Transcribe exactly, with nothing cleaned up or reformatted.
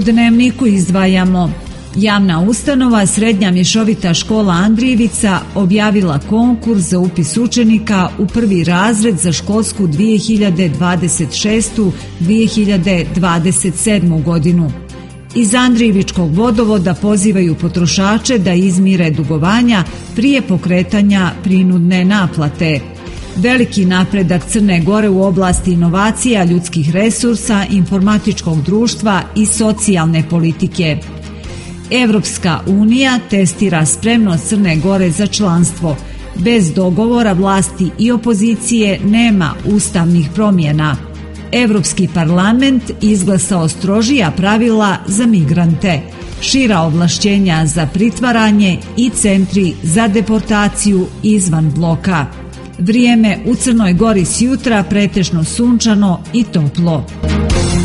U Dnevniku izdvajamo: javna ustanova Srednja mješovita škola Andrijevica objavila konkurs za upis učenika u prvi razred za školsku dvije hiljade dvadeset šestu dvije hiljade dvadeset sedmu godinu. Iz Andrijevičkog vodovoda pozivaju potrošače da izmire dugovanja prije pokretanja prinudne naplate. Veliki napredak Crne Gore u oblasti inovacija, ljudskih resursa, informatičkog društva i socijalne politike. Evropska unija testira spremnost Crne Gore za članstvo. Bez dogovora vlasti i opozicije nema ustavnih promjena. Evropski parlament izglasao strožija pravila za migrante, šira ovlašćenja za pritvaranje i centri za deportaciju izvan bloka. Vrijeme u Crnoj Gori sjutra pretežno sunčano i toplo.